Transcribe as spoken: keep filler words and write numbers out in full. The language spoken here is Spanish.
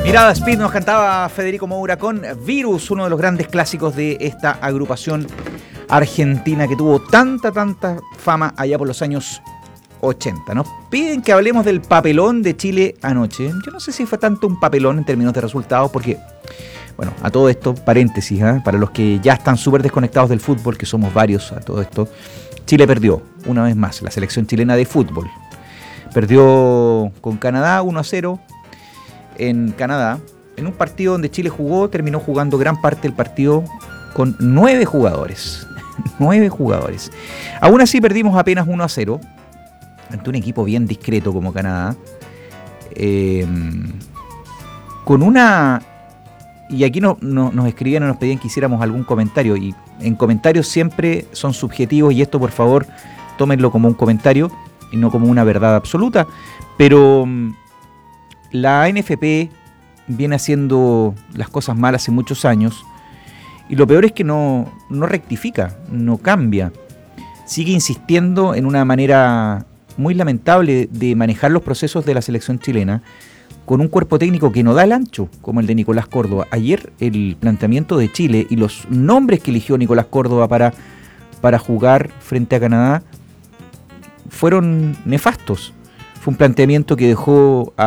Mirada Speed nos cantaba Federico Moura con Virus, uno de los grandes clásicos de esta agrupación argentina que tuvo tanta, tanta fama allá por los años ochenta. Nos piden que hablemos del papelón de Chile anoche. Yo no sé si fue tanto un papelón en términos de resultados, porque, bueno, a todo esto, paréntesis, ¿eh? Para los que ya están súper desconectados del fútbol, que somos varios a todo esto, Chile perdió, una vez más, la selección chilena de fútbol. Perdió con Canadá uno a cero en Canadá, en un partido donde Chile jugó, terminó jugando gran parte del partido con nueve jugadores. nueve jugadores. Aún así perdimos apenas uno a cero ante un equipo bien discreto como Canadá. Eh, con una... Y aquí no, no, nos escribían o nos pedían que hiciéramos algún comentario. Y en comentarios siempre son subjetivos, y esto por favor tómenlo como un comentario y no como una verdad absoluta. Pero la A N F P viene haciendo las cosas mal hace muchos años, y lo peor es que no, no rectifica, no cambia. Sigue insistiendo en una manera muy lamentable de manejar los procesos de la selección chilena, con un cuerpo técnico que no da el ancho, como el de Nicolás Córdoba. Ayer el planteamiento de Chile y los nombres que eligió Nicolás Córdoba para, para jugar frente a Canadá fueron nefastos. Fue un planteamiento que dejó a